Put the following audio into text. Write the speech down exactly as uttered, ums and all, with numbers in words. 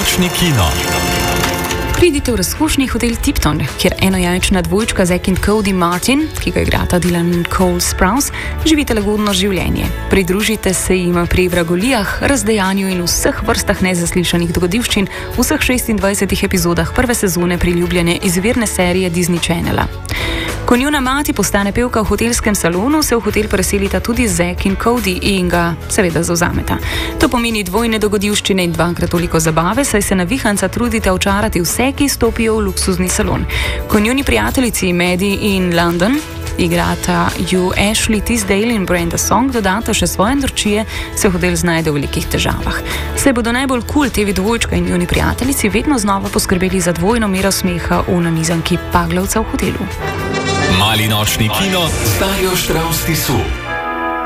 nočni kino. Pridite v razkošni hotel Tipton, kjer enojajčna dvojčka Zack in Cody Martin, ki ga igrata Dylan Cole Sprouse, živite lagodno življenje. Pridružite se jim pri vragolijah, razdejanju in vseh vrstah nezaslišanih dogodivščin v vseh šestindvajsetih epizodah prve sezone priljubljene izvirne serije Disney Channela. Ko njuna mati postane pevka v hotelskem salonu, se v hotel preselita tudi Zack in Cody in ga seveda zavzameta. To pomeni dvojne dogodivščine in dvakrat toliko zabave, saj se navihanca trudite očarati vse, ki stopijo v luksuzni salon. Ko njuni prijateljici Maddie in London igrata ju Ashley Tisdale in Brenda Song dodata še svoje norčije, se hotel znajde v velikih težavah. Se bodo najbolj kul cool tevi dvojčka in njuni prijateljici vedno znova poskrbeli za dvojno mero smeha v nanizanki Paglavca v hotelu. Mali nočni kino s Darjo Štravs Tisu.